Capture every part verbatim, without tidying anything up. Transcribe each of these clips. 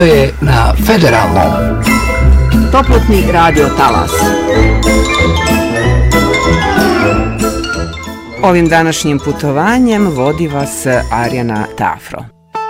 je na Federalnom. Toplotni radio talas. Ovim današnjim putovanjem vodi vas Arjana Tafro.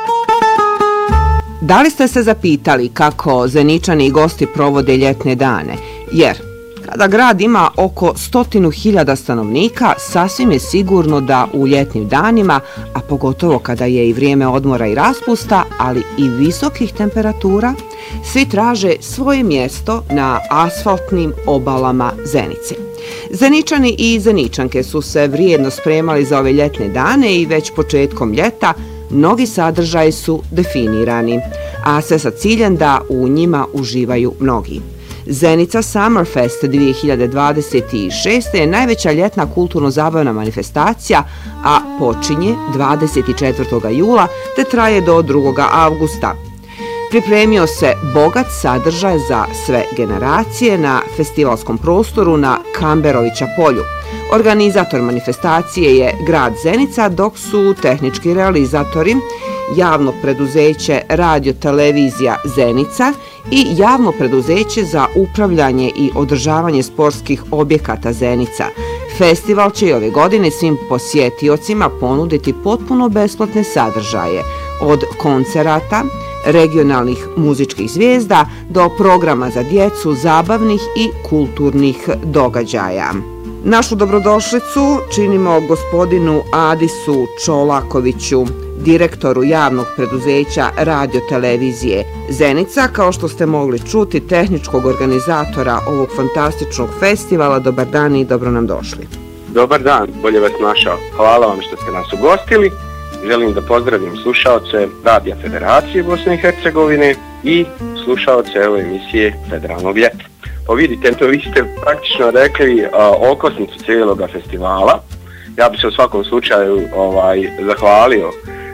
Da li ste se zapitali kako Zeničani i gosti provode ljetne dane? Jer kada grad ima oko stotinu hiljada stanovnika, sasvim je sigurno da u ljetnim danima, a pogotovo kada je i vrijeme odmora i raspusta, ali i visokih temperatura, svi traže svoje mjesto na asfaltnim obalama Zenice. Zeničani i Zeničanke su se vrijedno spremali za ove ljetne dane i već početkom ljeta mnogi sadržaji su definirani, a sve sa ciljem da u njima uživaju mnogi. Zenica Summerfest dvije hiljade dvadeset šeste. je najveća ljetna kulturno-zabavna manifestacija, a počinje dvadeset četvrtog jula te traje do drugog avgusta. Pripremio se bogat sadržaj za sve generacije na festivalskom prostoru na Kamberovića polju. Organizator manifestacije je grad Zenica, dok su tehnički realizatori javno preduzeće Radio Televizija Zenica i javno preduzeće za upravljanje i održavanje sportskih objekata Zenica. Festival će i ove godine svim posjetiocima ponuditi potpuno besplatne sadržaje, od koncerata, regionalnih muzičkih zvijezda do programa za djecu, zabavnih i kulturnih događaja. Našu dobrodošlicu činimo gospodinu Adisu Čolakoviću, direktoru javnog preduzeća Radio Televizije Zenica, kao što ste mogli čuti, tehničkog organizatora ovog fantastičnog festivala. Dobar dan i dobro nam došli. Dobar dan, bolje vas našao. Hvala vam što ste nas ugostili. Želim da pozdravim slušaoce Radija Federacije Bosne i Hercegovine i slušaoce ove emisije Federalnog ljeta. Pa vidite, to vi ste praktično rekli a, okosnicu cijeloga festivala. Ja bih se u svakom slučaju ovaj, zahvalio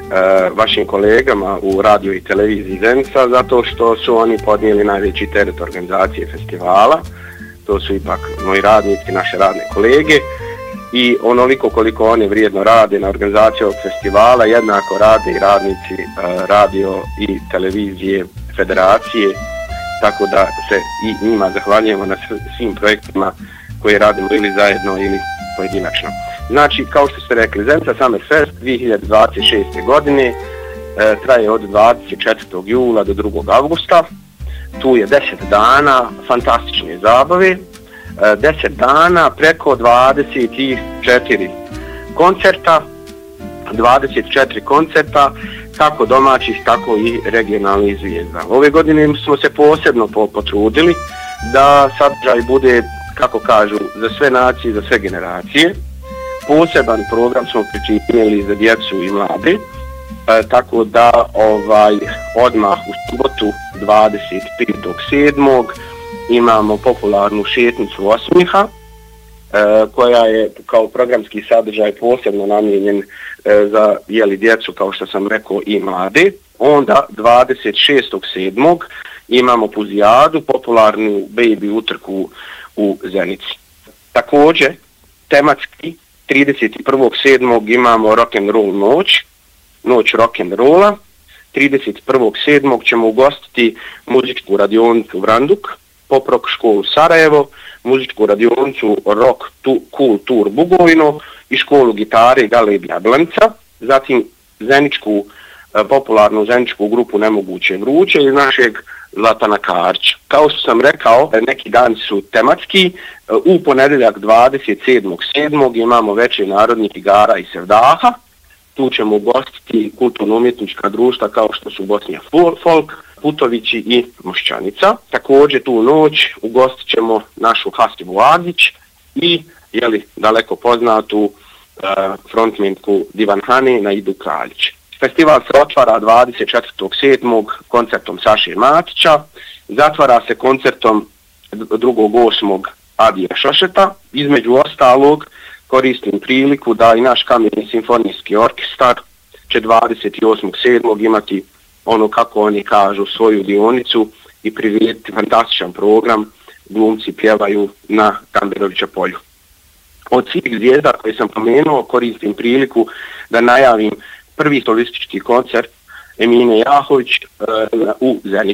a, vašim kolegama u Radio i Televiziji Zenica, zato što su oni podnijeli najveći teret organizacije festivala. To su ipak moji radnici, naše radne kolege. I onoliko koliko oni vrijedno rade na organizaciji ovog festivala, jednako rade i radnici a, Radio i Televizije Federacije, tako da se i njima zahvaljujemo na svim projektima koje radimo ili zajedno ili pojedinačno. Znači, kao što ste rekli, Zenica Summerfest dvije hiljade dvadeset šeste. godine e, traje od dvadeset četvrtog jula do drugog avgusta. Tu je deset dana fantastične zabave, e, deset dana preko dvadeset četiri koncerta, dvadeset četiri koncerta, kako domaćih, tako i regionalnih zvijezda. Ove godine smo se posebno potrudili da sadržaj bude, kako kažu, za sve nacije, za sve generacije. Poseban program smo pripremili za djecu i mlade, e, tako da ovaj odmah u subotu dvadeset petog sedmog imamo popularnu šetnicu osmiha, e, koja je kao programski sadržaj posebno namijenjen e, za jeli djecu, kao što sam rekao, i mlade. Onda dvadeset šestog sedmog imamo puzijadu, popularnu baby utrku u Zenici. Također, tematski trideset prvog sedmog imamo rock'n'roll noć, noć rock'n'rolla. trideset prvog sedmog ćemo ugostiti muzičku radionicu Vranduk, pop rock školu Sarajevo, muzičku radionicu Rock tu, Cool Tour Bugojno i školu gitare Galeb Jablanca, zatim zeničku, popularnu zeničku grupu Nemoguće vruće iz našeg Zlatana Karća. Kao što sam rekao, neki dani su tematski. U ponedjeljak dvadeset sedmog sedmog imamo večer narodnih igara i sevdaha. Tu ćemo ugostiti kulturno-umjetnička društva kao što su Bosnija Folk, Putovići i Mošćanica. Također tu noć ugostit ćemo našu Hasibu Agić i jeli, daleko poznatu uh, frontmenku Divan Hani na Idu Kraljić. Festival se otvara dvadeset četvrtog sedmog koncertom Saše Matića, zatvara se koncertom drugog osmog Adija Šošeta. Između ostalog koristim priliku da i naš Kamerni simfonijski orkestar će dvadeset osmog sedmog imati ono, kako oni kažu, svoju dionicu i prirediti fantastičan program. Glumci pjevaju na Kamberovića polju. Od svih zvijezda koje sam pomenuo koristim priliku da najavim prvi solistički koncert Emine Jahović uh, u Zenici.